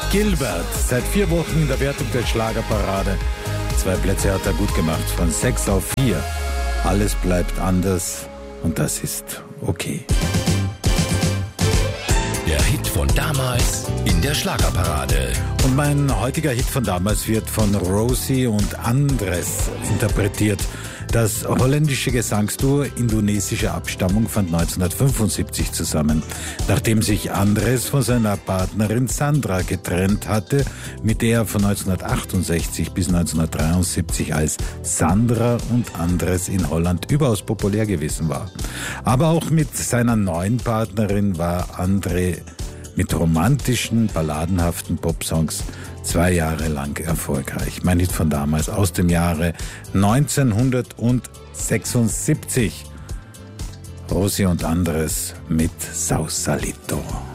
Gilbert, seit 4 Wochen in der Wertung der Schlagerparade. 2 Plätze hat er gut gemacht, von 6 auf 4. Alles bleibt anders und das ist okay. Der Hit von damals in der Schlagerparade. Und mein heutiger Hit von damals wird von Rosie und Andres interpretiert. Das holländische Gesangsduo indonesischer Abstammung fand 1975 zusammen, nachdem sich Andres von seiner Partnerin Sandra getrennt hatte, mit der er von 1968 bis 1973 als Sandra und Andres in Holland überaus populär gewesen war. Aber auch mit seiner neuen Partnerin war André mit romantischen, balladenhaften Popsongs 2 Jahre lang erfolgreich. Mein Hit von damals aus dem Jahre 1976. Rosie und Andres mit Sausalito.